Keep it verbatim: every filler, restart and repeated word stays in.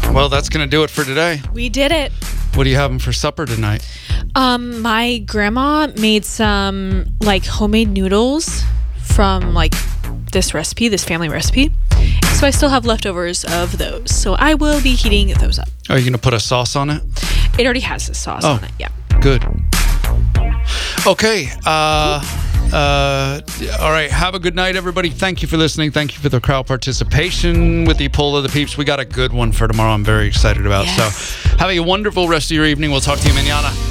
Well, that's going to do it for today. We did it. What are you having for supper tonight? Um, my grandma made some like homemade noodles from like this recipe, this family recipe. So I still have leftovers of those. So I will be heating those up. Are you going to put a sauce on it? It already has a sauce Oh. on it. Yeah. Good. Okay. Uh, uh, all right. Have a good night, everybody. Thank you for listening. Thank you for the crowd participation with the poll of the peeps. We got a good one for tomorrow. I'm very excited about. Yes. So have a wonderful rest of your evening. We'll talk to you mañana.